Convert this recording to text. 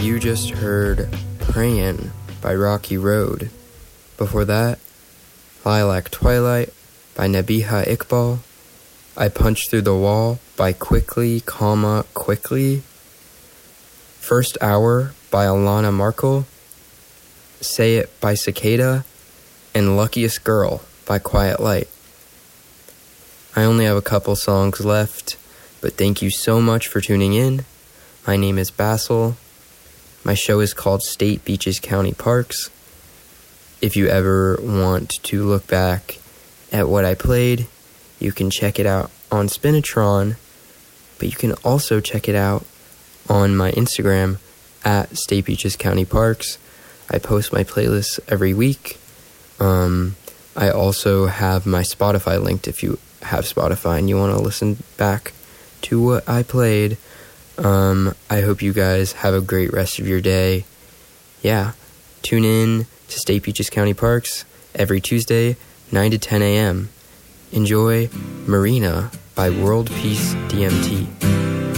You just heard Prayin' by Rocky Road. Before that, Lilac Twilight by Nabiha Iqbal. I Punched Through the Wall by Quickly, Quickly. First Hour by Alana Markle. Say It by Cicada. And Luckiest Girl by Quiet Light. I only have a couple songs left, but thank you so much for tuning in. My name is Basil. My show is called State Beaches County Parks. If you ever want to look back at what I played, you can check it out on Spinatron, but you can also check it out on my Instagram at State Beaches County Parks. I post my playlists every week. I also have my Spotify linked if you have Spotify and you want to listen back to what I played. I hope you guys have a great rest of your day. Yeah, tune in to State Beaches County Parks every Tuesday, 9 to 10 a.m. Enjoy Marina by World Peace DMT.